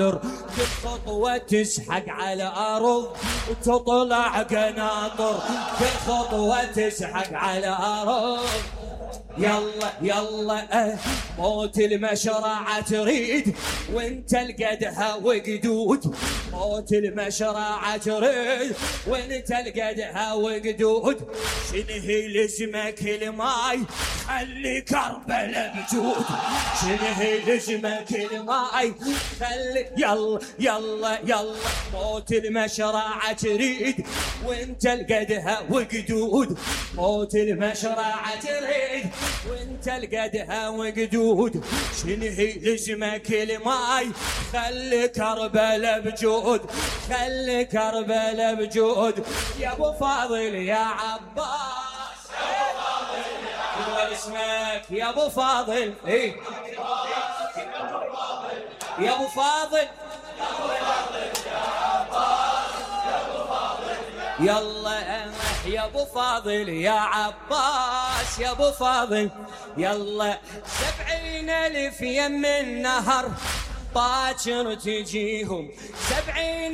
كل خطوة تسحق على أرض وتطلع قناطر، كل خطوة تسحق على أرض. يلا يلا موت المشرعة تريد وانت القدها وقدود، موت المشرعة تريد وانت القدها وقدود. شنهي لزمك الماي خلي كربلاء بجود، شنهي لزمك الماي خلي. يلا يلا يلا موت المشرعة تريد وانت القدها وقدود، موت المشرعة تريد وانت القدها وقدود. شنهي لزمك الماي خلي كربلاء بجود، خلي كربلاء بجود. يا ابو فاضل يا عباس، يا ابو فاضل يا اسمك يا ابو فاضل. ايه يا ابو فاضل، يا ابو فاضل يا عباس، يا ابو فاضل. يلا يا ابو فاضل يا عباس، يا ابو فاضل. يلا 70,000 يم النهر باكر تجيهم، 70